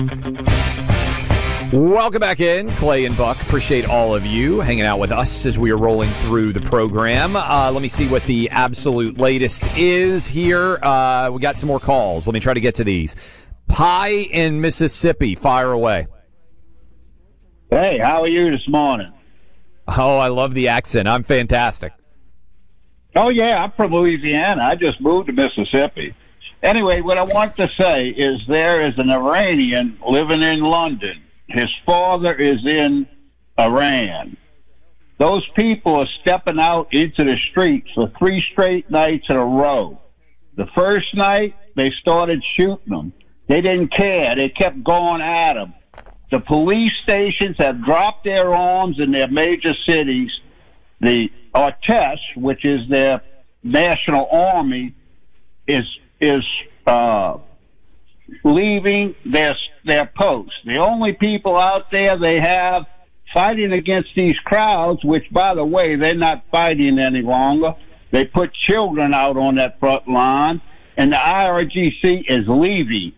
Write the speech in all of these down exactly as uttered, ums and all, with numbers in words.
Welcome back in, Clay and Buck. Appreciate all of you hanging out with us as we are rolling through the program. Uh, let me see what the absolute latest is here. Uh, we got some more calls. Let me try to get to these. Pie in Mississippi, fire away. Hey, how are you this morning? Oh, I love the accent. I'm fantastic. Oh, yeah, I'm from Louisiana. I just moved to Mississippi. Anyway, what I want to say is there is an Iranian living in London. His father is in Iran. Those people are stepping out into the streets for three straight nights in a row. The first night, they started shooting them. They didn't care. They kept going at them. The police stations have dropped their arms in their major cities. The Artesh, which is their national army, is is uh, leaving their their posts. The only people out there they have fighting against these crowds, which, by the way, they're not fighting any longer. They put children out on that front line, and the I R G C is leaving.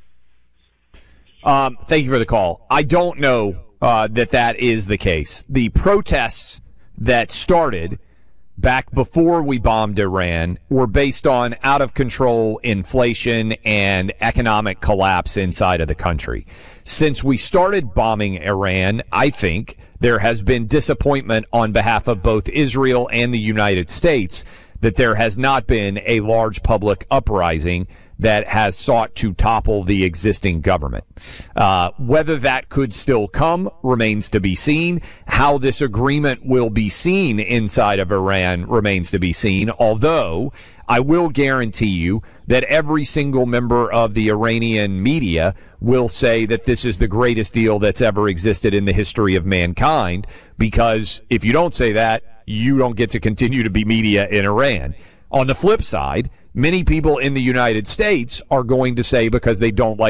Um, thank you for the call. I don't know uh, that that is the case. The protests that started back before we bombed Iran were based on out-of-control inflation and economic collapse inside of the country. Since we started bombing Iran, I think there has been disappointment on behalf of both Israel and the United States that there has not been a large public uprising that has sought to topple the existing government. Uh, whether that could still come remains to be seen. How this agreement will be seen inside of Iran remains to be seen, although I will guarantee you that every single member of the Iranian media will say that this is the greatest deal that's ever existed in the history of mankind, because if you don't say that, you don't get to continue to be media in Iran. On the flip side, many people in the United States are going to say, because they don't like